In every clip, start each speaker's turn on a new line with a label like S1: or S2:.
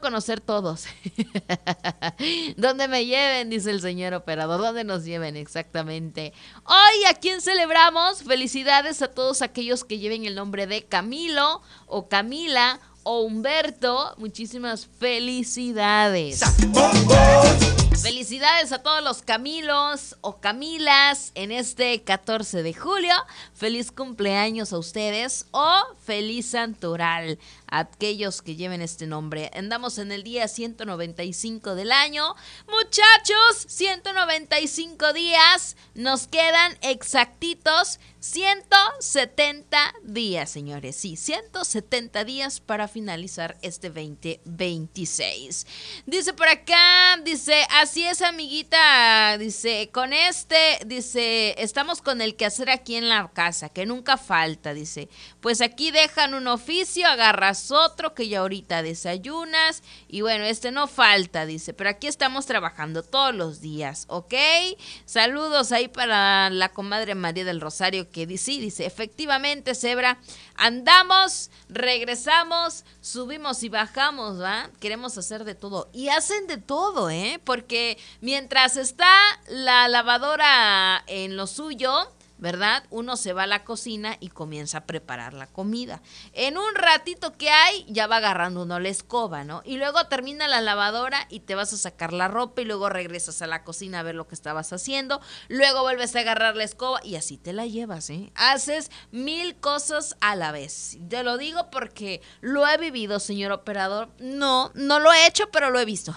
S1: conocer todos. ¿Dónde me lleven? Dice el señor operador. ¿Dónde nos lleven exactamente? Hoy, ¿a quién celebramos? Felicidades a todos aquellos que lleven el nombre de Camilo o Camila o Humberto. Muchísimas felicidades. Felicidades a todos los Camilos o Camilas en este 14 de julio. Feliz cumpleaños a ustedes o feliz santoral a aquellos que lleven este nombre. Andamos en el día 195 del año. Muchachos, 195 días. Nos quedan exactitos 170 días, señores. Sí, 170 días para finalizar este 2026. Dice por acá, dice, así es, amiguita, dice, dice, estamos con el quehacer aquí en la casa, que nunca falta, dice, pues aquí dejan un oficio, agarras otro, que ya ahorita desayunas, y bueno, no falta, dice, pero aquí estamos trabajando todos los días, ¿ok? Saludos ahí para la comadre María del Rosario, que dice, sí, dice, efectivamente, Zebra, andamos, regresamos, subimos y bajamos, ¿va? Queremos hacer de todo, y hacen de todo, porque mientras está la lavadora en lo suyo, ¿verdad? Uno se va a la cocina y comienza a preparar la comida. En un ratito que hay, ya va agarrando uno la escoba, ¿no? Y luego termina la lavadora y te vas a sacar la ropa y luego regresas a la cocina a ver lo que estabas haciendo. Luego vuelves a agarrar la escoba y así te la llevas, ¿eh? Haces 1000 cosas a la vez. Te lo digo porque lo he vivido, señor operador. No lo he hecho, pero lo he visto.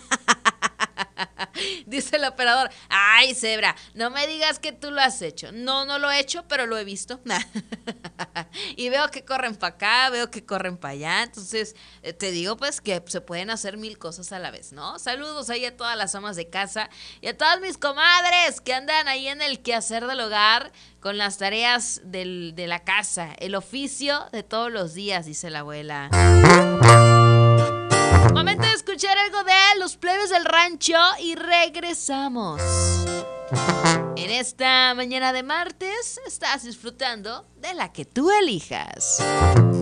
S1: Dice el operador, ay, Zebra, no me digas que tú lo has hecho. No lo he hecho, pero lo he visto. Y veo que corren para acá, veo que corren para allá. Entonces, te digo pues que se pueden hacer 1000 cosas a la vez, ¿no? Saludos ahí a todas las amas de casa y a todas mis comadres que andan ahí en el quehacer del hogar con las tareas de la casa, el oficio de todos los días, dice la abuela. Momento de escuchar algo de Los Plebes del Rancho y regresamos. En esta mañana de martes estás disfrutando de la que tú elijas.